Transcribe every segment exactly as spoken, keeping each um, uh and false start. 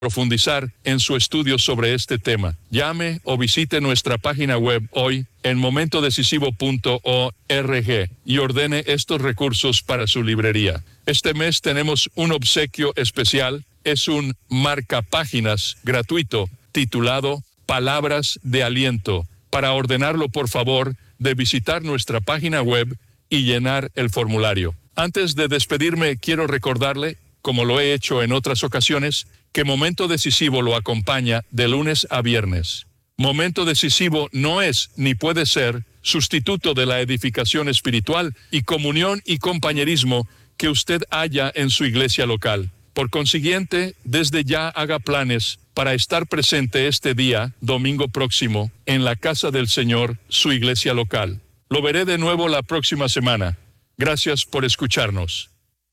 profundizar en su estudio sobre este tema. Llame o visite nuestra página web hoy en momento decisivo punto org y ordene estos recursos para su librería. Este mes tenemos un obsequio especial. Es un marcapáginas gratuito titulado Palabras de Aliento. Para ordenarlo, por favor, de visitar nuestra página web y llenar el formulario. Antes de despedirme, quiero recordarle, como lo he hecho en otras ocasiones, que Momento Decisivo lo acompaña de lunes a viernes. Momento Decisivo no es ni puede ser sustituto de la edificación espiritual y comunión y compañerismo que usted haya en su iglesia local. Por consiguiente, desde ya haga planes para estar presente este día, domingo próximo, en la casa del Señor, su iglesia local. Lo veré de nuevo la próxima semana. Gracias por escucharnos.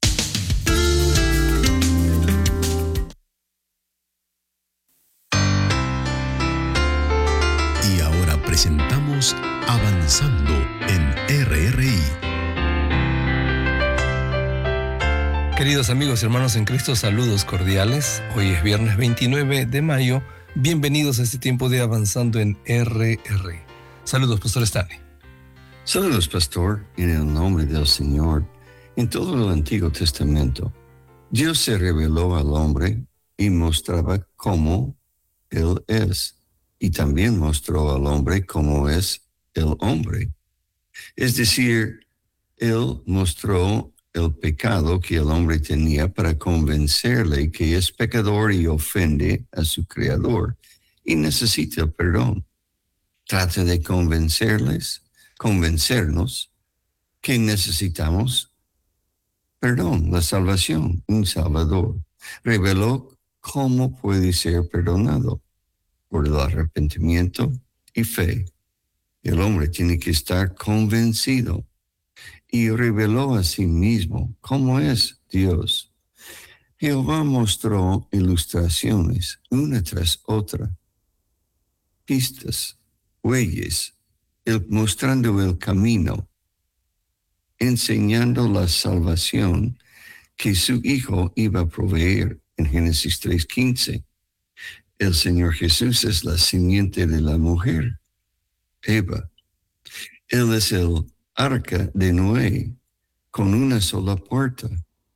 Y ahora presentamos Avanzando en R R I. Queridos amigos y hermanos en Cristo, saludos cordiales. Hoy es viernes veintinueve de mayo. Bienvenidos a este tiempo de Avanzando en R R I. Saludos, Pastor Stanley. Saludos, pastor, en el nombre del Señor. En todo el Antiguo Testamento, Dios se reveló al hombre y mostraba cómo Él es, y también mostró al hombre cómo es el hombre. Es decir, Él mostró el pecado que el hombre tenía para convencerle que es pecador y ofende a su Creador y necesita el perdón. Trata de convencerles convencernos que necesitamos perdón, la salvación, un Salvador. Reveló cómo puede ser perdonado por el arrepentimiento y fe. El hombre tiene que estar convencido y reveló a sí mismo cómo es Dios. Jehová mostró ilustraciones una tras otra, pistas, huellas, El, mostrando el camino, enseñando la salvación que su Hijo iba a proveer en Génesis tres quince. El Señor Jesús es la simiente de la mujer, Eva. Él es el arca de Noé con una sola puerta.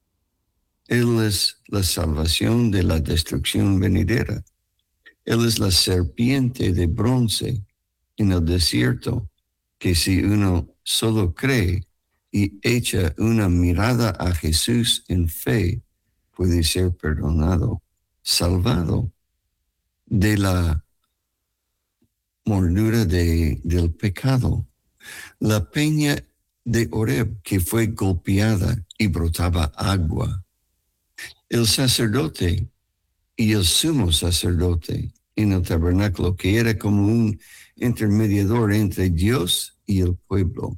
Él es la salvación de la destrucción venidera. Él es la serpiente de bronce en el desierto, que si uno solo cree y echa una mirada a Jesús en fe, puede ser perdonado, salvado de la mordura de, del pecado. La peña de Horeb, que fue golpeada y brotaba agua. El sacerdote y el sumo sacerdote en el tabernáculo, que era como un intermediador entre Dios y el pueblo.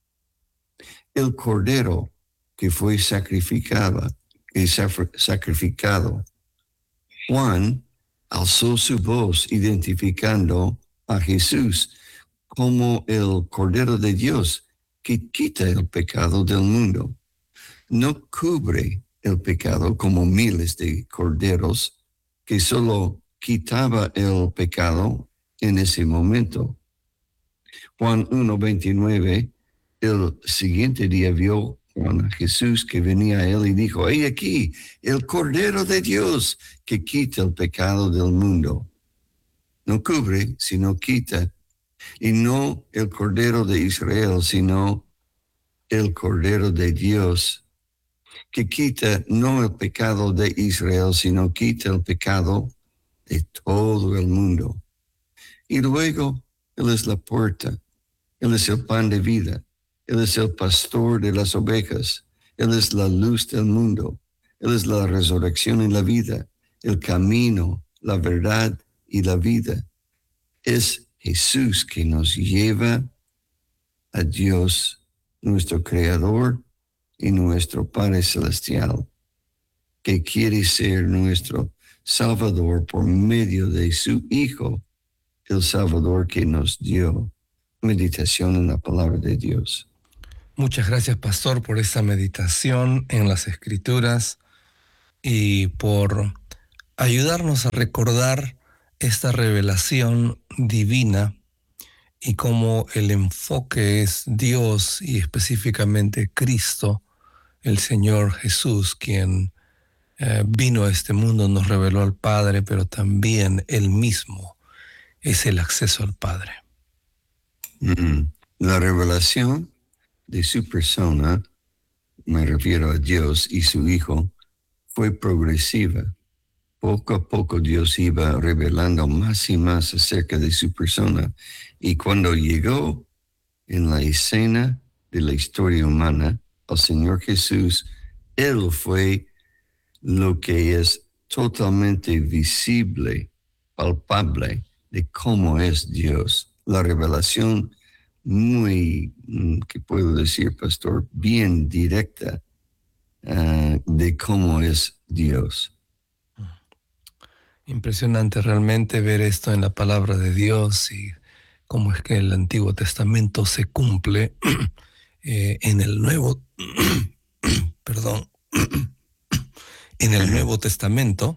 El cordero que fue sacrificado, que sacrificado. Juan alzó su voz identificando a Jesús como el Cordero de Dios que quita el pecado del mundo. No cubre el pecado como miles de corderos que solo quitaba el pecado en ese momento. Juan uno veintinueve, el siguiente día vio Juan a Jesús que venía a él y dijo, he aquí el Cordero de Dios que quita el pecado del mundo. No cubre, sino quita. Y no el Cordero de Israel, sino el Cordero de Dios, que quita no el pecado de Israel, sino quita el pecado de todo el mundo. Y luego, Él es la puerta, Él es el pan de vida, Él es el pastor de las ovejas, Él es la luz del mundo, Él es la resurrección y la vida, el camino, la verdad y la vida. Es Jesús que nos lleva a Dios, nuestro Creador y nuestro Padre Celestial, que quiere ser nuestro Salvador por medio de su Hijo, el Salvador que nos dio. Meditación en la palabra de Dios. Muchas gracias, pastor, por esta meditación en las Escrituras y por ayudarnos a recordar esta revelación divina y cómo el enfoque es Dios y específicamente Cristo, el Señor Jesús, quien eh, vino a este mundo, nos reveló al Padre, pero también Él mismo es el acceso al Padre. Mm. La revelación de su persona, me refiero a Dios y su Hijo, fue progresiva. Poco a poco Dios iba revelando más y más acerca de su persona. Y cuando llegó en la escena de la historia humana, al Señor Jesús, Él fue lo que es totalmente visible, palpable, de cómo es Dios. La revelación muy, ¿qué puedo decir, pastor? Bien directa uh, de cómo es Dios. Impresionante realmente ver esto en la palabra de Dios y cómo es que el Antiguo Testamento se cumple eh, en el Nuevo, perdón, en el Nuevo Testamento,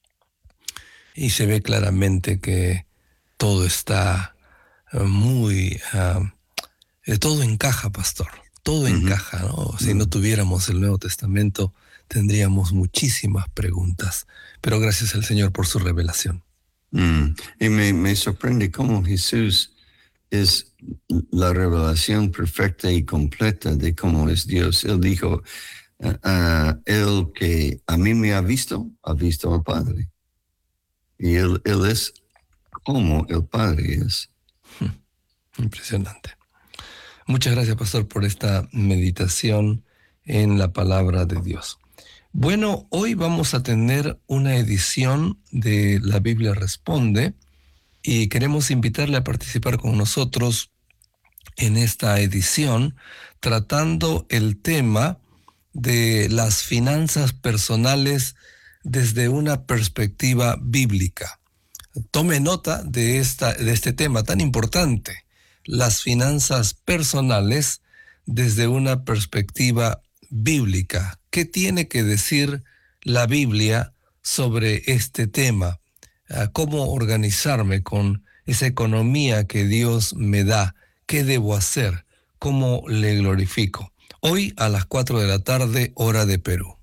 y se ve claramente que todo está uh, muy, uh, eh, todo encaja, pastor, todo uh-huh. encaja, ¿no? Uh-huh. Si no tuviéramos el Nuevo Testamento, tendríamos muchísimas preguntas, pero gracias al Señor por su revelación. Mm. Y me, me sorprende cómo Jesús es la revelación perfecta y completa de cómo es Dios. Él dijo, uh, uh, el que a mí me ha visto, ha visto al Padre. Y él, él es como el Padre es. Impresionante. Muchas gracias, pastor, por esta meditación en la palabra de Dios. Bueno, hoy vamos a tener una edición de La Biblia Responde y queremos invitarle a participar con nosotros en esta edición tratando el tema de las finanzas personales desde una perspectiva bíblica. Tome nota de, esta, de este tema tan importante, las finanzas personales desde una perspectiva bíblica. ¿Qué tiene que decir la Biblia sobre este tema? ¿Cómo organizarme con esa economía que Dios me da? ¿Qué debo hacer? ¿Cómo le glorifico? Hoy a las cuatro de la tarde, hora de Perú.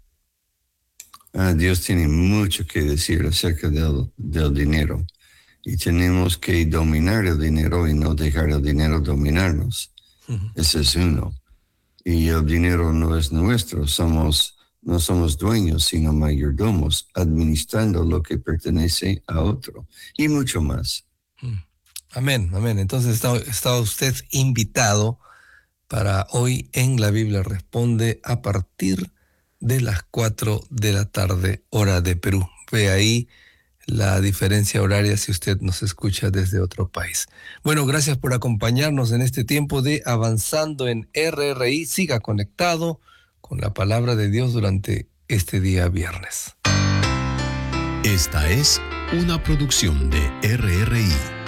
Ah, Dios tiene mucho que decir acerca del, del dinero. Y tenemos que dominar el dinero y no dejar el dinero dominarnos. Uh-huh. Ese es uno. Y el dinero no es nuestro, somos, no somos dueños, sino mayordomos, administrando lo que pertenece a otro, y mucho más. Amén, amén. Entonces está, está usted invitado para hoy en La Biblia Responde a partir de las cuatro de la tarde, hora de Perú. Ve ahí la diferencia horaria si usted nos escucha desde otro país. Bueno, gracias por acompañarnos en este tiempo de Avanzando en R R I. Siga conectado con la palabra de Dios durante este día viernes. Esta es una producción de R R I.